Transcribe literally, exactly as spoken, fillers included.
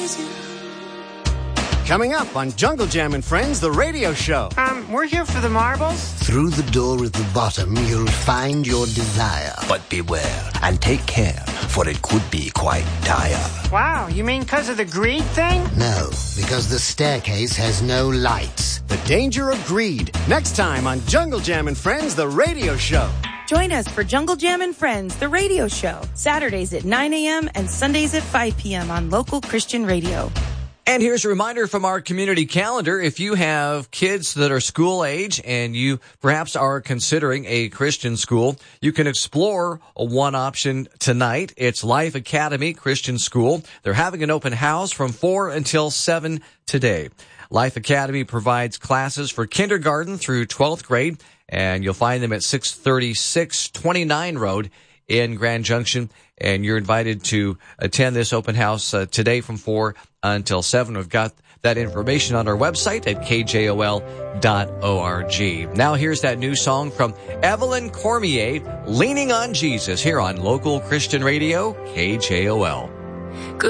please you. Coming up on Jungle Jam and Friends, the radio show. Um, we're here for the marbles. Through the door at the bottom, you'll find your desire. But beware and take care, for it could be quite dire. Wow, you mean because of the greed thing? No, because the staircase has no lights. The danger of greed. Next time on Jungle Jam and Friends, the radio show. Join us for Jungle Jam and Friends, the radio show. Saturdays at nine a.m. and Sundays at five p.m. on local Christian radio. And here's a reminder from our community calendar. If you have kids that are school age and you perhaps are considering a Christian school, you can explore one option tonight. It's Life Academy Christian School. They're having an open house from four until seven today. Life Academy provides classes for kindergarten through twelfth grade, and you'll find them at six thirty-six twenty-nine Road in Grand Junction. And you're invited to attend this open house uh, today from four until seven. We've got that information on our website at k j o l dot org. Now here's that new song from Evelyn Cormier, Leaning on Jesus, here on local Christian radio, K J O L.